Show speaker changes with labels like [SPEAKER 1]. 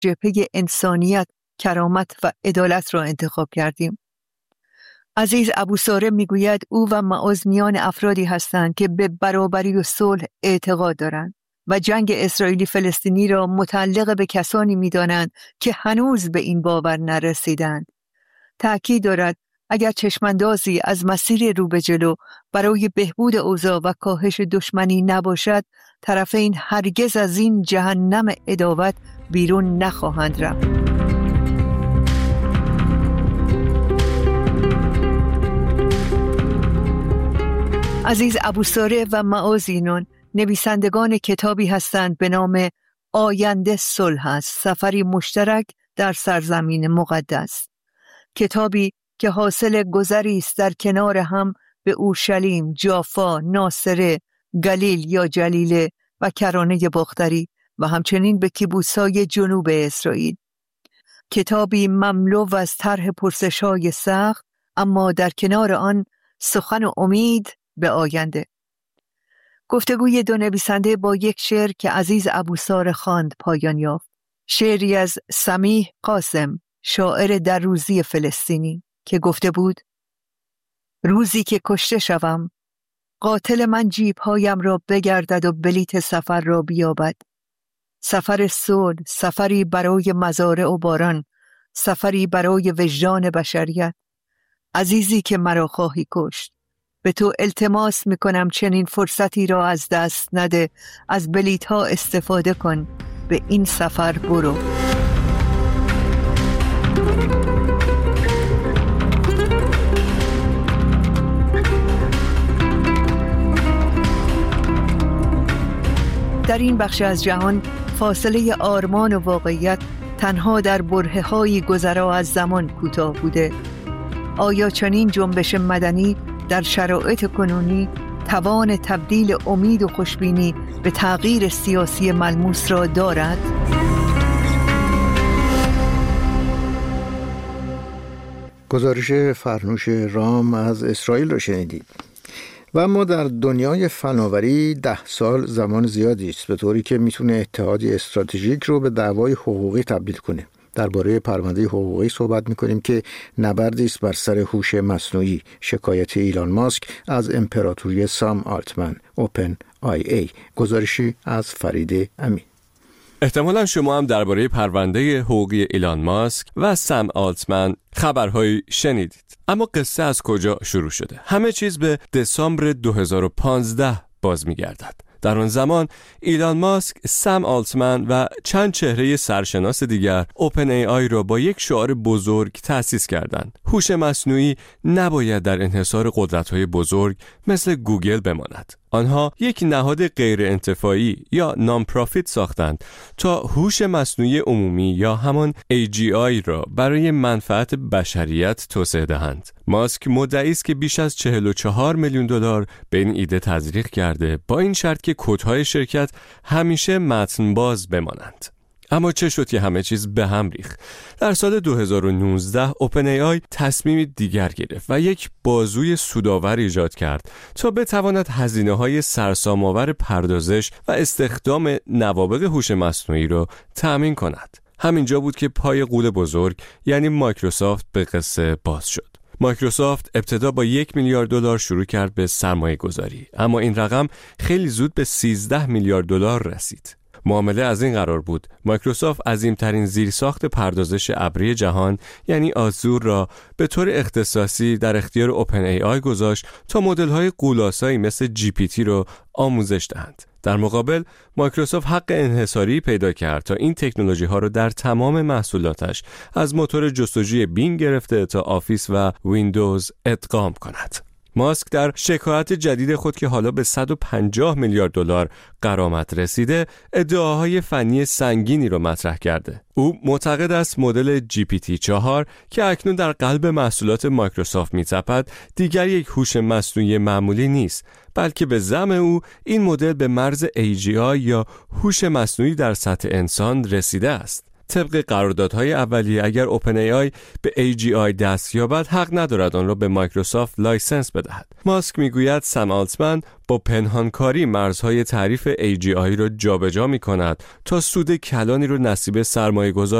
[SPEAKER 1] جبهه انسانیت، کرامت و عدالت را انتخاب کردیم. عزیز ابوساره میگوید او و معاذ میان افرادی هستند که به برابری و صلح اعتقاد دارند و جنگ اسرائیلی فلسطینی را متعلق به کسانی می‌دانند که هنوز به این باور نرسیدند. تأکید دارد اگر چشماندازی از مسیر رو به جلو برای بهبود اوضاع و کاهش دشمنی نباشد، طرفین هرگز از این جهنم عداوت بیرون نخواهند رفت. عزیز ابوساره و معاذ اینان نویسندگان کتابی هستند به نام آینده صلح است، سفری مشترک در سرزمین مقدس. کتابی که حاصل گذری است در کنار هم به اورشلیم، جافا، ناصره، گلیل یا جلیله و کرانه باختری و همچنین به کیبوس‌های جنوب اسرائیل. کتابی مملو از طرح پرسش‌های سخت، اما در کنار آن سخن و امید به آینده. گفتگوی دو نویسنده با یک شعر که عزیز ابوساره خواند پایان یافت. شعری از سمیح قاسم، شاعر در روزی فلسطینی، که گفته بود: روزی که کشته شوم، قاتل من جیبهایم را بگردد و بلیت سفر را بیابد. سفر صلح، سفری برای مزارع و باران، سفری برای وجدان بشریت. عزیزی که مرا خواهی کشت، به تو التماس میکنم چنین فرصتی را از دست نده، از بلیط ها استفاده کن، به این سفر برو. در این بخش از جهان فاصله آرمان و واقعیت تنها در برهه‌های گذرا از زمان کوتاه بوده. آیا چنین جنبش مدنی در شرایط کنونی توان تبدیل امید و خوشبینی به تغییر سیاسی ملموس را دارد؟
[SPEAKER 2] گزارش فرنوش رام از اسرائیل را شنیدید. و اما در دنیای فناوری 10 سال زمان زیادی است، به طوری که میتونه اتحادی استراتژیک رو به دعوای حقوقی تبدیل کنه. درباره پرونده حقوقی صحبت میکنیم که نبردی است بر سر هوش مصنوعی، شکایت ایلان ماسک از امپراتوری سام آلتمن، اوپن آی ای. گزارشی از فرید امین.
[SPEAKER 3] احتمالاً شما هم درباره پرونده حقوقی ایلان ماسک و سام آلتمن خبرهایی شنیدید. اما قصه از کجا شروع شده؟ همه چیز به دسامبر 2015 باز می‌گردد. در آن زمان ایلان ماسک، سام آلتمن و چند چهره سرشناس دیگر اوپن ای آی را با یک شعار بزرگ تأسیس کردند: هوش مصنوعی نباید در انحصار قدرت‌های بزرگ مثل گوگل بماند. آنها یک نهاد غیر انتفاعی یا نان پرافیت ساختند تا هوش مصنوعی عمومی یا همان AGI را برای منفعت بشریت توسعه دهند. ماسک مدعی است که بیش از 44 میلیون دلار به این ایده تزریق کرده، با این شرط که کدهای شرکت همیشه متن باز بمانند. اما چه شد که همه چیز به هم ریخت؟ در سال 2019 اوپن ای آی تصمیمی دیگر گرفت و یک بازوی سودآور ایجاد کرد تا بتواند هزینه‌های سرسام‌آور پردازش و استخدام نوابغ هوش مصنوعی را تأمین کند. همینجا بود که پای غول بزرگ یعنی مایکروسافت به قصه باز شد. مایکروسافت ابتدا با 1 میلیارد دلار شروع کرد به سرمایه گذاری، اما این رقم خیلی زود به 13 میلیارد دلار رسید. معامله از این قرار بود: مایکروسافت عظیمترین زیرساخت پردازش ابری جهان یعنی آزور را به طور اختصاصی در اختیار اوپن ای آی گذاشت تا مدل‌های غول‌آسایی مثل جی پی تی را آموزش دهند. در مقابل مایکروسافت حق انحصاری پیدا کرد تا این تکنولوژی ها را در تمام محصولاتش از موتور جستجوی بینگ گرفته تا آفیس و ویندوز ادغام کند. ماسک در شکایت جدید خود که حالا به 150 میلیارد دلار غرامت رسیده، ادعاهای فنی سنگینی را مطرح کرده. او معتقد است مدل GPT-4 که اکنون در قلب محصولات مایکروسافت می‌تپد، دیگر یک هوش مصنوعی معمولی نیست، بلکه به زعم او این مدل به مرز AGI یا هوش مصنوعی در سطح انسان رسیده است. طبق قراردادهای اولیه اگر اوپن ای آی به AGI دست یابد حق ندارد آن را به مایکروسافت لایسنس بدهد. ماسک میگوید سم آلتمن با پنهانکاری مرزهای تعریف AGI را جابجا می‌کند تا سود کلانی را نصیب سرمایه‌گذار